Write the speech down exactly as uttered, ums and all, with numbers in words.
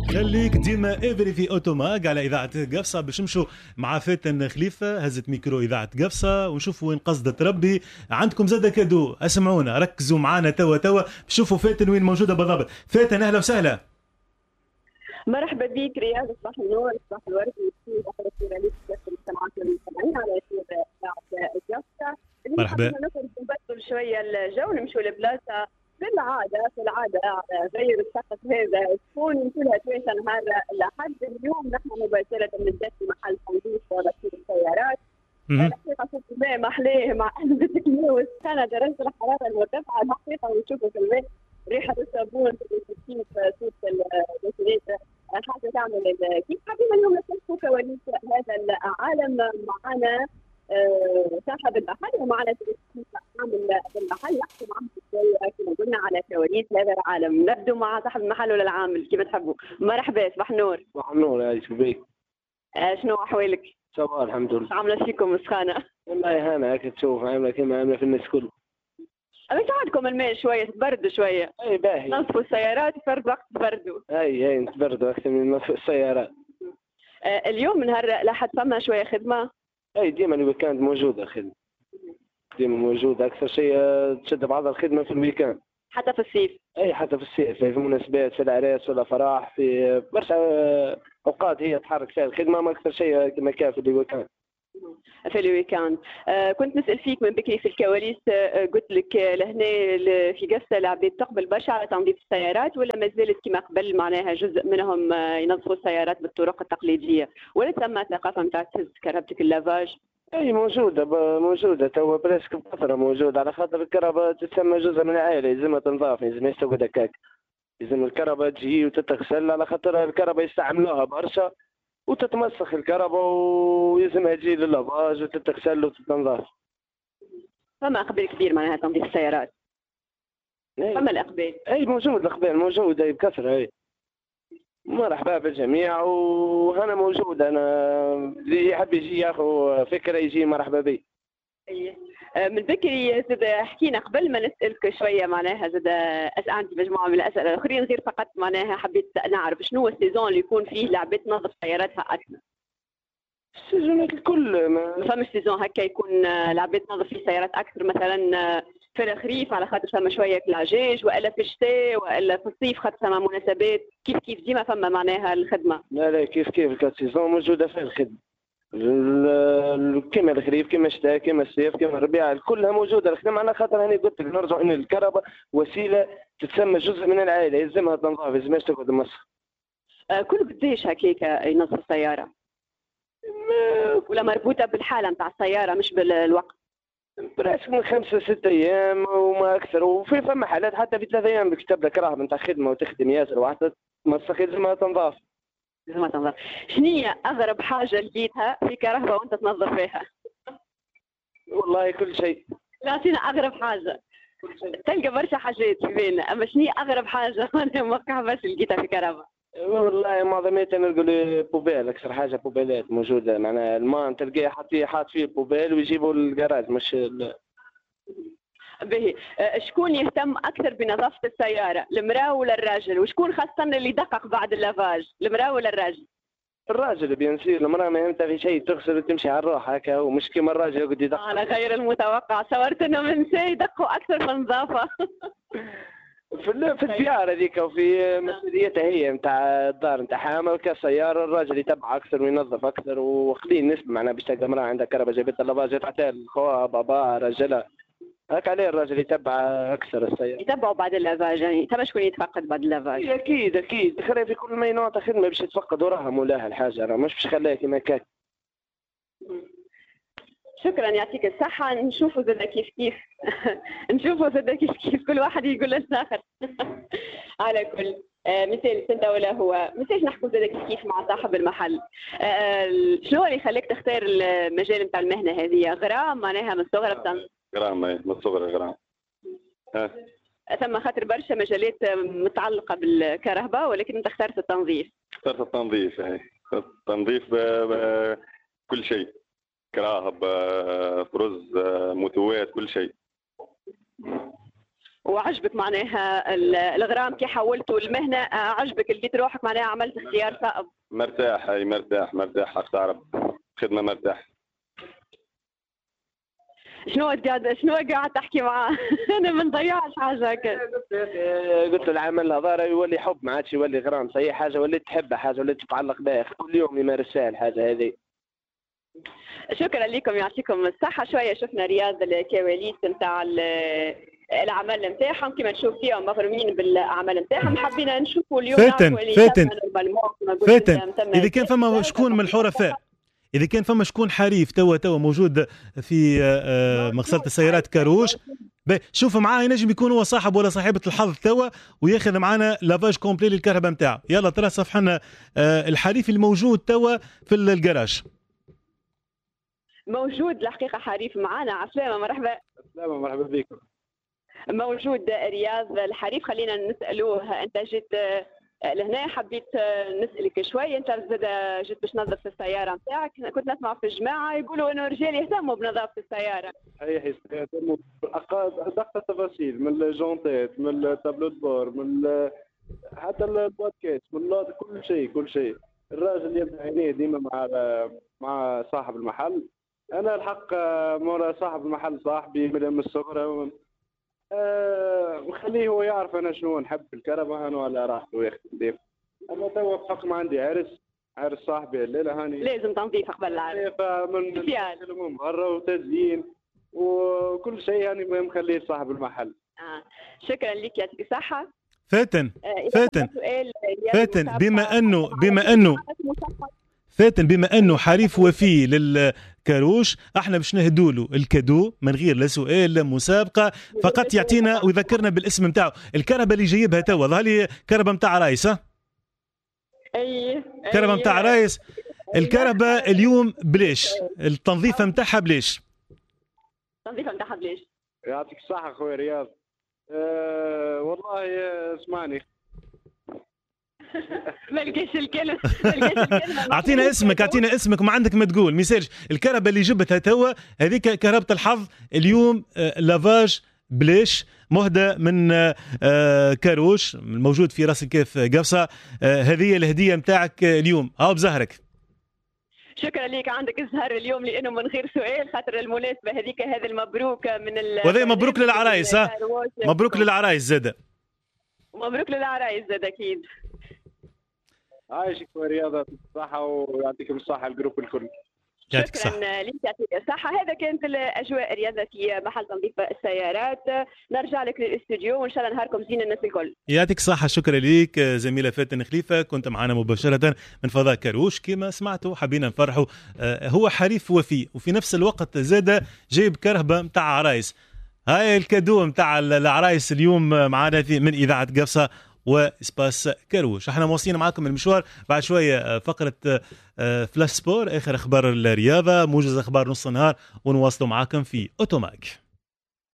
خليك ديما افري في اوتوماك على اذاعه قفصه باش نمشوا مع فاتن خليفه هزت ميكرو اذاعه قفصه ونشوفوا وين قصدت ربي. عندكم زاد كادو، اسمعونا ركزوا معانا توا توا شوفوا فاتن وين موجوده بالضبط. فاتن اهلا وسهلا. مرحبا بك رياض، صباح النور، صباح الورد والسعادة على السيراليس المجتمعات والمستمعين على اذاعه قفصه. مرحبا. نخرج نبدل شويه الجو، نمشوا لبلاصه في العاده في العاده على غير السقف هذا تكون كلها تويشه نهار الاحد. اليوم نحن مباشره نبدا في محل تنظيف وركيب السيارات. الحقيقه شوف الماء محلاه مع انبتة الماء والسخانه، درجه الحراره المرتفعه الحقيقه، ونشوفوا في الماء ريحه الصابون في كيف صوت الغسالات حاجه تعمل كيف. حابين اليوم نكتشفوا كواليس هذا العالم. معنا أه صاحب المحل ومعنا عامل المحل يحكم عن كما قلنا على كواليس هذا العالم. نبدو مع صاحب المحل ولا العامل كيف تحبوا؟ مرحبا، صباح النور. صباح النور يا شبيك. أه شنو احوالك؟ صباح الحمد لله. عامله فيكم السخانه؟ والله هنا هيك تشوف عامله كما عامله في الناس كله. أبي ساعدكم الماء شويه تبرد شويه. اي باهي. نصفوا السيارات يفرد وقت تبردوا. اي اي تبردوا اكثر من نصف السيارات. أه اليوم نهار لاحظ فما شويه خدمه. اي ديما الويكاند موجوده خدمه. ديما موجوده اكثر شيء تشد بعض الخدمه في الويكاند. حتى في الصيف. اي حتى في الصيف، في مناسبات، في الاعراس ولا فرح، في برشا اوقات هي تحرك فيها الخدمه، ما اكثر شيء كما كان في الويكاند. في الويكاند. آه كنت نسأل فيك من بكري في الكواليس. آه قلت لك لهنا في قفصة العباد تقبل برشا على تنظيف السيارات، ولا ما زالت كما قبل معناها جزء منهم آه ينظفوا السيارات بالطرق التقليدية، ولا ثم ثقافة نتاع تهز كهربتك اللافاج؟ اي موجوده موجوده توا براسك بفتره موجوده، على خاطر الكهرباء تسمى جزء من العائله، لازمها تنظاف، لازم تقعد هكاك، لازم الكهرباء تجي وتتغسل، على خاطر الكهرباء يستعملوها برشا وتتمسخ الكهرباء ويلزمها تجي للافاج وتتغسل وتتنظف. فما اقبال كبير معناها تنظيف السيارات. أي. فما الاقبال. اي موجود الاقبال موجوده بكثره. اي مرحبا بالجميع وهنا موجود. انا اللي يحب يجي ياخذ فكره يجي مرحبا به. اي من بكري زاد حكينا قبل ما نسالك شويه معناها زاد عندي مجموعه من الاسئله الاخرين، غير فقط معناها حبيت نعرف شنو هو السيزون اللي يكون فيه العباد تنظف سياراتها اكثر. السيزونات الكل ما, ما فماش سيزون هكا يكون العباد تنظف فيه سيارات اكثر، مثلا في الخريف على خاطر فما شويه العجاج، والا في الشتاء، والا في الصيف خاطر فما مناسبات، كيف كيف ديما فما معناها الخدمه؟ لا لا كيف كيف السيزون موجوده في الخدمه، كما الخريف كما الشتاء كما الصيف كما الربيع كلها موجوده الخدمه، على خاطر هاني قلت لك نرجع ان الكهرباء وسيله تتسمى جزء من العائله، يلزمها تنظف، لازمهاش تقعد مسخ. آه كل قديش هكاك ينظف السياره؟ ولا مربوطه بالحاله نتاع السياره مش بالوقت؟ براسك من خمسة ستة أيام وما أكثر، وفي فما حالات حتى في ثلاثة أيام بكتب لك راهب نتاع خدمة وتخدم ياسر واحدة مسخ يلزمها تنظف. لازمها تنظف. شنو هي أغرب حاجة لقيتها في كهرباء وأنت تنظف فيها؟ والله كل شيء. لا أعطينا أغرب حاجة. تلقى برشا حاجات في بالنا، أما شنو هي أغرب حاجة أنا ما كهرباش لقيتها في كهرباء؟ والله معظميتها نلقوا بوبيل، أكثر حاجة بوبيلات موجودة، معناها الماء تلقاه حاط حاط فيه البوبيل ويجيبوا الجراج مش ال... باهي. شكون يهتم أكثر بنظافة السيارة، المرأة ولا الراجل؟ وشكون خاصة اللي يدقق بعد اللافاج، المرأة ولا الراجل؟ الراجل بينسير، المرأة ما يهمتها في شيء، تغسل وتمشي على الروح هكا، ومش كيما الراجل يقعد يدقق. على غير المتوقع، صورت إنه من نساء يدققوا أكثر في النظافة. في في الديار هذيك وفي مسؤوليتها هي نتاع الدار نتاع حامل كسيارة، الراجل يتبع أكثر وينظف أكثر، وقليل نسبة معناها باش تلقى امرأة عندها كهرباء جابت اللافاج تاع خوها بابا رجلها هاك عليه الراجل يتبع أكثر السيارة. يتبعوا بعد اللافاج يعني، تبع شكون يتفقد بعد اللافاج؟ أكيد أكيد، خلي في كل ما ينعطى خدمة باش يتفقد وراها مولاها الحاجة، راه مش باش خليها كيما كاك. شكرا يعطيك الصحة. نشوفوا زاد كيف كيف نشوفوا زاد كيف كيف كل واحد يقول للآخر. على كل آه مثال انت ولا هو مثال نحكوا زاد كيف كيف مع صاحب المحل. آه شنو اللي خليك تختار المجال نتاع المهنة هذه؟ غرام معناها من الصغر بتاع غرام من الصغر غرام. ها ثم خاطر برشا مجالات متعلقة بالكهرباء، ولكن انت اخترت التنظيف. اخترت التنظيف هي التنظيف بكل شيء، كراهب فرز موتوات كل شيء. وعجبك معناها الغرام كي حولته المهنه، عجبك لقيت روحك معناها عملت اختيار صائب؟ مرتاح، هاي مرتاح مرتاح حق تعرف خدمه مرتاح. شنو قاعد شنو قاعد تحكي معاه؟ انا ما نضيعش حاجه هكا. قلت له العمل هذا يولي حب، ما عادش يولي غرام، صحيح حاجه وليت تحبها، حاجه وليت تتعلق بها كل يوم يمارسها الحاجه هذه. شكرا لكم، يعطيكم الصحه. شويه شفنا رياض الكواليس نتاع الاعمال نتاعهم كما نشوف فيهم مغرومين بالاعمال نتاعهم، حبينا نشوفوا اليوم فاتن فاتن فاتن اذا كان فما شكون من الحرفاء، إذا كان فما شكون حريف توا توا موجود في مغسلة السيارات كاروش، شوف معاه ينجم يكون هو صاحب ولا صاحبة الحظ توا وياخذ معنا لافاج كومبلي للكهرباء نتاعو. يلا ترى صفح لنا الحريف الموجود توا في الجراج. موجود الحقيقة حريف معنا. عسلامة، مرحبا. عسلامة، مرحبا بكم. موجود رياض الحريف، خلينا نسألوه أنت جيت لهنا، حبيت نسألك شوي، أنت زاد جيت باش تنظف السيارة نتاعك، كنت نسمع في الجماعة يقولوا إنه الرجال يهتموا بنظافة السيارة. صحيح، يهتموا بدقة التفاصيل، من الجونتات، من التابلو بور، من حتى البودكاست، من كل شيء كل شيء. الراجل يبدا عينيه ديما مع مع صاحب المحل. أنا الحق مورا صاحب المحل صاحبي من الصغر، أه مخليه هو يعرف انا شنو نحب في الكهرباء، انا على راحته ويخدم ديف. انا توا بحكم عندي عرس عرس صاحبي الليله هاني لازم تنظيف قبل العرس، من من برا وتزيين وكل شيء يعني مخليه صاحب المحل. آه. شكرا لك، يعطيك الصحه. فاتن فاتن فاتن بما انه بما انه فاتن بما انه حريف وفي للكاروش، احنا باش نهدوا له الكادو من غير لا سؤال لا مسابقه، فقط يعطينا ويذكرنا بالاسم نتاعو. الكهرباء اللي جايبها توا ظهر لي كهرباء نتاع رايس، ها؟ اي كهرباء نتاع رايس. الكهرباء اليوم بليش؟ التنظيف نتاعها بليش؟ التنظيف نتاعها بليش؟ يعطيك الصحه خويا رياض. أه والله اسمعني ما لقيتش الكلمه ما لقيتش الكلمه. اعطينا اسمك اعطينا اسمك وما عندك ما تقول ما يسالش. الكهرباء اللي جبتها توا هذيك كهرباء الحظ اليوم، لافاج بليش مهدى من كاروش الموجود في راس الكيف قفصه. هذه الهديه نتاعك اليوم، هاو بزهرك. شكرا لك، عندك الزهر اليوم لانه من غير سؤال، خاطر المناسبه هذيك. هذا المبروك من ال وهذا مبروك للعرايس، ها؟ مبروك للعرايس زاد. مبروك للعرايس زاد اكيد. عايشك ورياضة الصحة ويعطيكم الصحة الجروب الكل. شكرا لك، يعطيك الصحة. هذا كانت الأجواء الرياضة في محل تنظيف السيارات. نرجع لك للاستوديو وإن شاء الله نهاركم زين الناس الكل. يعطيك الصحة. شكرا لك زميلة فاتن خليفة، كنت معنا مباشرة من فضاء كاروش. كما سمعتوا حبينا نفرحوا، هو حريف وفي وفي نفس الوقت زاد جايب كرهبة متاع عرايس. هاي الكادو متاع العرايس اليوم معنا من إذاعة قفصة وإسباس كاروش. احنا مواصلين معاكم المشوار. بعد شوية فقرة فلاش سبور، آخر أخبار الرياضة، موجز أخبار نص النهار، ونواصلوا معاكم في أوتوماك.